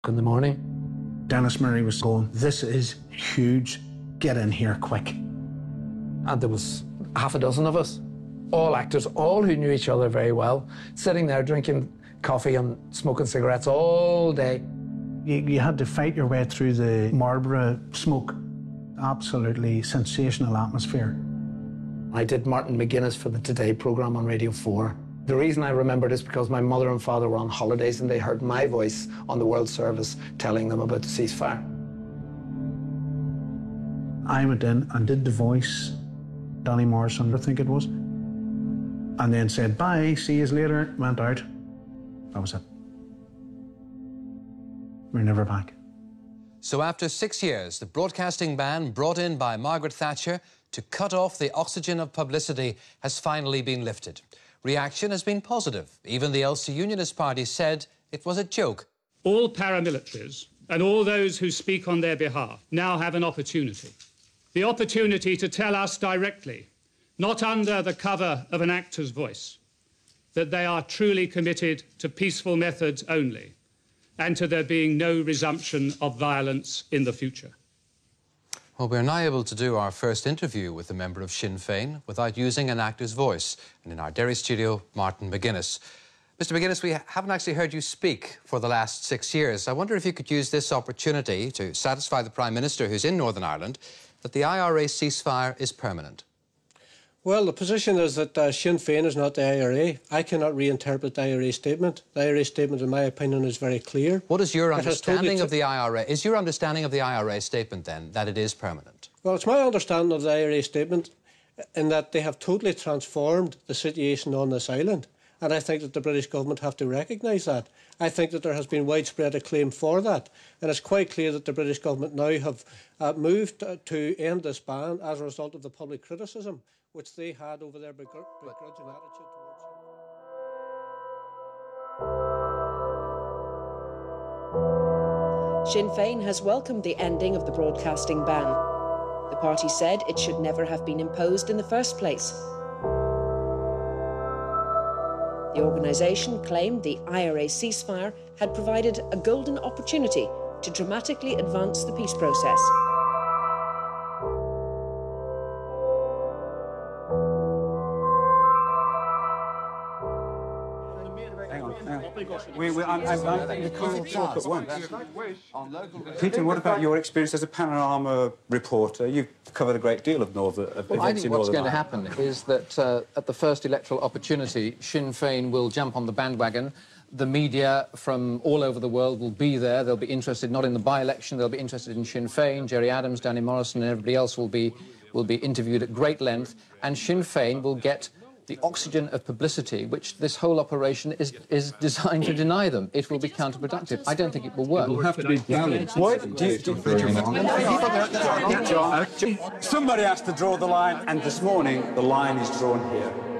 In the morning, Dennis Murray was going, "This is huge, get in here quick." and there was half a dozen of us, all actors, all who knew each other very well, sitting there drinking coffee and smoking cigarettes all day. You had to fight your way through the Marlborough smoke. Absolutely sensational atmosphere. I did Martin McGuinness for the Today programme on Radio 4. The reason I remember it is because my mother and father were on holidays and they heard my voice on the World Service telling them about the ceasefire. I went in and did the voice, Danny Morrison, I think it was, and then said, "Bye, see you later," went out. That was it. We're never back. So after 6 years, the broadcasting ban brought in by Margaret Thatcher to cut off the oxygen of publicity has finally been lifted. Reaction has been positive. Even the Ulster Unionist Party said it was a joke. All paramilitaries and all those who speak on their behalf now have an opportunity. The opportunity to tell us directly, not under the cover of an actor's voice, that they are truly committed to peaceful methods only and to there being no resumption of violence in the future. Well, we're now able to do our first interview with a member of Sinn Féin without using an actor's voice. And in our Derry studio, Martin McGuinness. Mr McGuinness, we haven't actually heard you speak for the last 6 years. I wonder if you could use this opportunity to satisfy the Prime Minister, who's in Northern Ireland, that the IRA ceasefire is permanent. Well, the position is that Sinn Féin is not the IRA. I cannot reinterpret the IRA statement. The IRA statement, in my opinion, is very clear. What is your understanding of the IRA? Is your understanding of the IRA statement, then, that it is permanent? Well, it's my understanding of the IRA statement in that they have totally transformed the situation on this island. And I think that the British government have to recognise that. I think that there has been widespread acclaim for that. And it's quite clear that the British government now have moved to end this ban as a result of the public criticism which they had over their begrudging attitude towards Sinn Féin has welcomed the ending of the broadcasting ban. The party said it should never have been imposed in the first place. The organisation claimed the IRA ceasefire had provided a golden opportunity to dramatically advance the peace process. We can't talk at once. Peter, what about your experience as a panorama reporter? You've covered a great deal of events in Northern Ireland. I think what's going to happen is that at the first electoral opportunity, Sinn Féin will jump on the bandwagon. The media from all over the world will be there. They'll be interested not in the by-election, they'll be interested in Sinn Féin. Gerry Adams, Danny Morrison and everybody else will be interviewed at great length, and Sinn Féin will get the oxygen of publicity, which this whole operation is designed to deny them. It will be counterproductive. I don't think it will work. It will have to be balanced. Somebody has to draw the line, and this morning the line is drawn here.